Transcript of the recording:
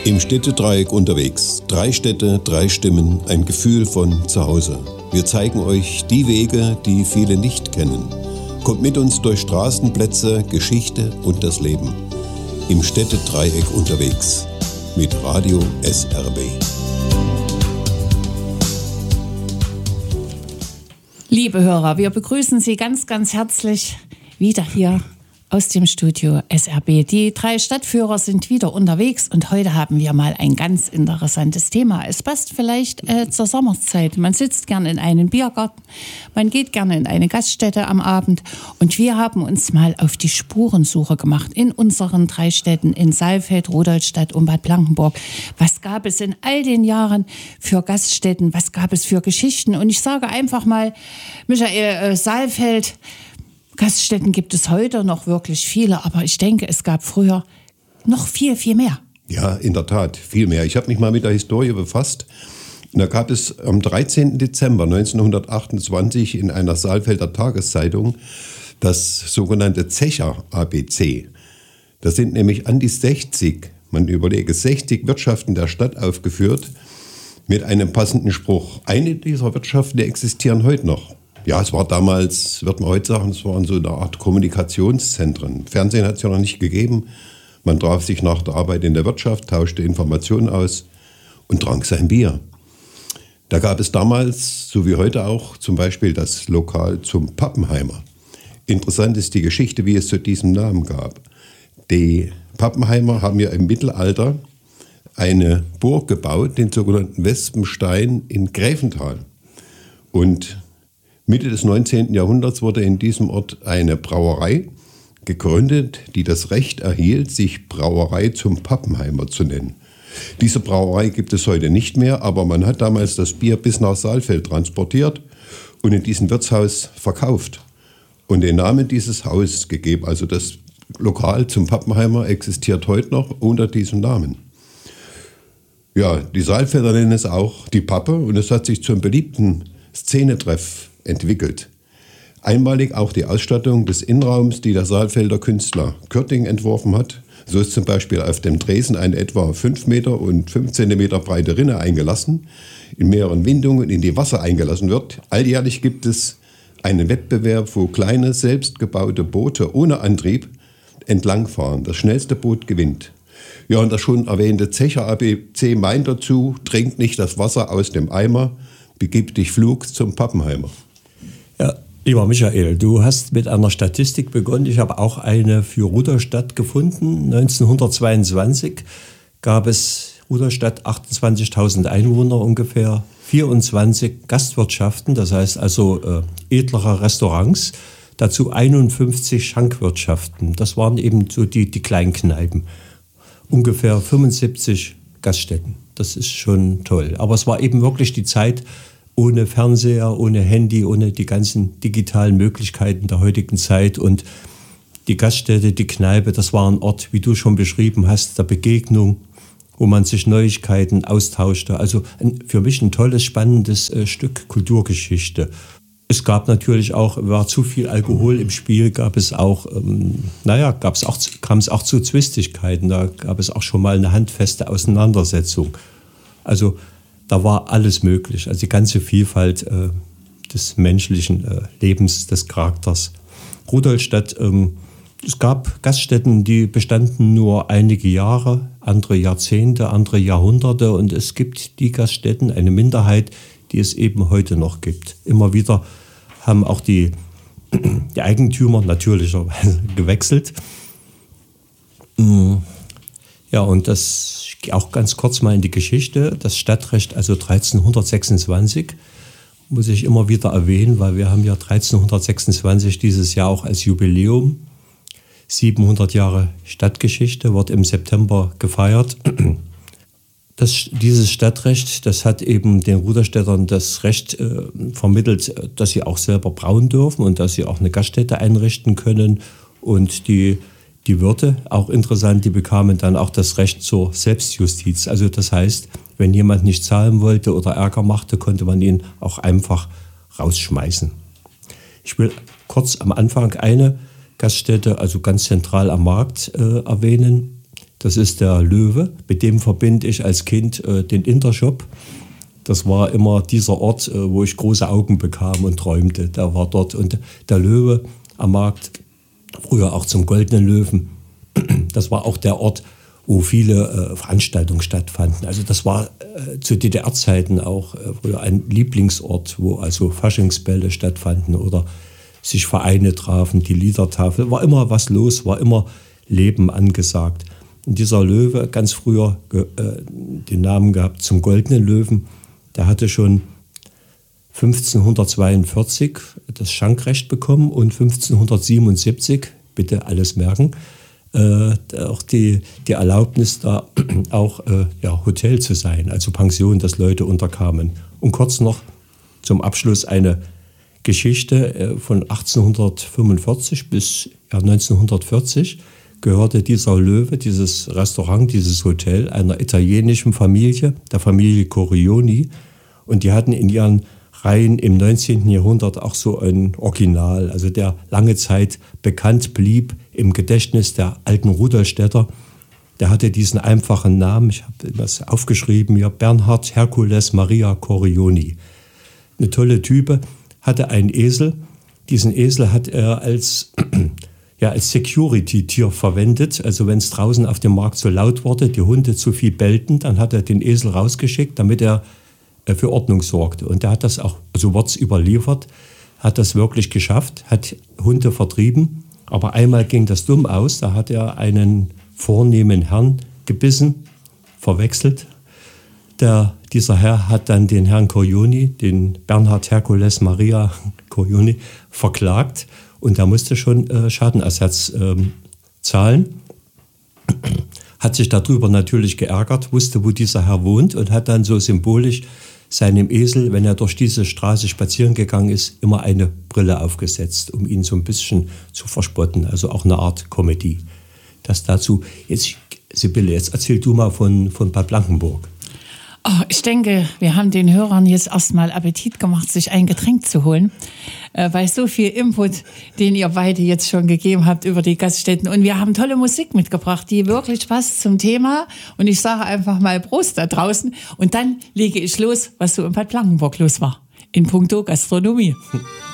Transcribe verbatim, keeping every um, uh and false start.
Im Städtedreieck unterwegs. Drei Städte, drei Stimmen, ein Gefühl von Zuhause. Wir zeigen euch die Wege, die viele nicht kennen. Kommt mit uns durch Straßen, Plätze, Geschichte und das Leben. Im Städtedreieck unterwegs. Mit Radio S R B. Liebe Hörer, wir begrüßen Sie ganz, ganz herzlich wieder hier aus dem Studio S R B. Die drei Stadtführer sind wieder unterwegs und heute haben wir mal ein ganz interessantes Thema. Es passt vielleicht äh, zur Sommerzeit. Man sitzt gerne in einem Biergarten, man geht gerne in eine Gaststätte am Abend und wir haben uns mal auf die Spurensuche gemacht in unseren drei Städten, in Saalfeld, Rudolstadt und Bad Blankenburg. Was gab es in all den Jahren für Gaststätten? Was gab es für Geschichten? Und ich sage einfach mal, Michael, äh, Saalfeld, Gaststätten gibt es heute noch wirklich viele, aber ich denke, es gab früher noch viel, viel mehr. Ja, in der Tat, viel mehr. Ich habe mich mal mit der Historie befasst. Und da gab es am dreizehnten Dezember neunzehnhundertachtundzwanzig in einer Saalfelder Tageszeitung das sogenannte Zecher A B C. Da sind nämlich an die sechzig, man überlege, sechzig Wirtschaften der Stadt aufgeführt mit einem passenden Spruch. Eine dieser Wirtschaften, die existieren heute noch. Ja, es war damals, wird man heute sagen, es waren so eine Art Kommunikationszentren. Fernsehen hat es ja noch nicht gegeben. Man traf sich nach der Arbeit in der Wirtschaft, tauschte Informationen aus und trank sein Bier. Da gab es damals, so wie heute auch, zum Beispiel das Lokal zum Pappenheimer. Interessant ist die Geschichte, wie es zu diesem Namen gab. Die Pappenheimer haben ja im Mittelalter eine Burg gebaut, den sogenannten Wespenstein in Gräfenthal. Und Mitte des neunzehnten Jahrhunderts wurde in diesem Ort eine Brauerei gegründet, die das Recht erhielt, sich Brauerei zum Pappenheimer zu nennen. Diese Brauerei gibt es heute nicht mehr, aber man hat damals das Bier bis nach Saalfeld transportiert und in diesem Wirtshaus verkauft und den Namen dieses Hauses gegeben. Also das Lokal zum Pappenheimer existiert heute noch unter diesem Namen. Ja, die Saalfelder nennen es auch die Pappe und es hat sich zum beliebten Szenetreff entwickelt. Einmalig auch die Ausstattung des Innenraums, die der Saalfelder Künstler Körting entworfen hat. So ist zum Beispiel auf dem Tresen eine etwa fünf Meter und fünf Zentimeter breite Rinne eingelassen, in mehreren Windungen in die Wasser eingelassen wird. Alljährlich gibt es einen Wettbewerb, wo kleine, selbstgebaute Boote ohne Antrieb entlangfahren. Das schnellste Boot gewinnt. Ja, und das schon erwähnte Zecher A B C meint dazu, trink nicht das Wasser aus dem Eimer, begib dich flug zum Pappenheimer. Ja, lieber Michael, du hast mit einer Statistik begonnen. Ich habe auch eine für Rudolstadt gefunden. neunzehnhundertzweiundzwanzig gab es Rudolstadt achtundzwanzigtausend Einwohner, ungefähr vierundzwanzig Gastwirtschaften, das heißt also äh, edlere Restaurants, dazu einundfünfzig Schankwirtschaften. Das waren eben so die, die Kleinkneipen. Ungefähr fünfundsiebzig Gaststätten. Das ist schon toll. Aber es war eben wirklich die Zeit ohne Fernseher, ohne Handy, ohne die ganzen digitalen Möglichkeiten der heutigen Zeit. Und die Gaststätte, die Kneipe, das war ein Ort, wie du schon beschrieben hast, der Begegnung, wo man sich Neuigkeiten austauschte. Also ein, für mich ein tolles, spannendes äh, Stück Kulturgeschichte. Es gab natürlich auch, war zu viel Alkohol im Spiel, gab es auch, ähm, naja, gab es auch, kam es auch zu Zwistigkeiten. Da gab es auch schon mal eine handfeste Auseinandersetzung. Also da war alles möglich, also die ganze Vielfalt äh, des menschlichen äh, Lebens, des Charakters. Rudolstadt, ähm, es gab Gaststätten, die bestanden nur einige Jahre, andere Jahrzehnte, andere Jahrhunderte. Und es gibt die Gaststätten, eine Minderheit, die es eben heute noch gibt. Immer wieder haben auch die, die Eigentümer natürlicherweise gewechselt. Ja, und das auch ganz kurz mal in die Geschichte. Das Stadtrecht, also dreizehnhundertsechsundzwanzig, muss ich immer wieder erwähnen, weil wir haben ja dreizehnhundertsechsundzwanzig dieses Jahr auch als Jubiläum. siebenhundert Jahre Stadtgeschichte wird im September gefeiert. Das, dieses Stadtrecht, das hat eben den Rudolstädtern das Recht äh, vermittelt, dass sie auch selber brauen dürfen und dass sie auch eine Gaststätte einrichten können. Und die, die Wirte, auch interessant, die bekamen dann auch das Recht zur Selbstjustiz. Also das heißt, wenn jemand nicht zahlen wollte oder Ärger machte, konnte man ihn auch einfach rausschmeißen. Ich will kurz am Anfang eine Gaststätte, also ganz zentral am Markt, äh, erwähnen. Das ist der Löwe. Mit dem verbinde ich als Kind äh, den Intershop. Das war immer dieser Ort, äh, wo ich große Augen bekam und träumte. Der war dort. Und der Löwe am Markt, früher auch zum Goldenen Löwen, das war auch der Ort, wo viele äh, Veranstaltungen stattfanden. Also das war äh, zu D D R-Zeiten auch äh, früher ein Lieblingsort, wo also Faschingsbälle stattfanden oder sich Vereine trafen, die Liedertafel. War immer was los, war immer Leben angesagt. Und dieser Löwe, ganz früher äh, den Namen gehabt zum Goldenen Löwen, der hatte schon fünfzehnhundertzweiundvierzig das Schankrecht bekommen und fünfzehnhundertsiebenundsiebzig, bitte alles merken, äh, auch die, die Erlaubnis, da auch äh, ja, Hotel zu sein, also Pension, dass Leute unterkamen. Und kurz noch zum Abschluss eine Geschichte äh, von achtzehnhundertfünfundvierzig bis ja, neunzehnhundertvierzig gehörte dieser Löwe, dieses Restaurant, dieses Hotel einer italienischen Familie, der Familie Corioni. Und die hatten in ihren Reihen im neunzehnten Jahrhundert auch so ein Original, also der lange Zeit bekannt blieb im Gedächtnis der alten Rudolstädter. Der hatte diesen einfachen Namen, ich habe das aufgeschrieben hier, Bernhard Hercules Maria Corioni. Eine tolle Type, hatte einen Esel. Diesen Esel hat er als, ja, als Security-Tier verwendet. Also wenn es draußen auf dem Markt so laut wurde, die Hunde zu viel bellten, dann hat er den Esel rausgeschickt, damit er für Ordnung sorgte. Und er hat das auch, so wird es überliefert, hat das wirklich geschafft, hat Hunde vertrieben. Aber einmal ging das dumm aus, da hat er einen vornehmen Herrn gebissen, verwechselt. Der, dieser Herr hat dann den Herrn Corioni, den Bernhard Hercules Maria Corioni, verklagt. Und er musste schon äh, Schadenersatz äh, zahlen. Hat sich darüber natürlich geärgert, wusste, wo dieser Herr wohnt und hat dann so symbolisch seinem Esel, wenn er durch diese Straße spazieren gegangen ist, immer eine Brille aufgesetzt, um ihn so ein bisschen zu verspotten. Also auch eine Art Comedy. Das dazu. Jetzt, Sibylle, jetzt erzähl du mal von, von Bad Blankenburg. Oh, ich denke, wir haben den Hörern jetzt erstmal Appetit gemacht, sich ein Getränk zu holen, äh, weil so viel Input, den ihr beide jetzt schon gegeben habt über die Gaststätten. Und wir haben tolle Musik mitgebracht, die wirklich passt zum Thema. Und ich sage einfach mal Prost da draußen. Und dann lege ich los, was so in Bad Blankenburg los war, in puncto Gastronomie.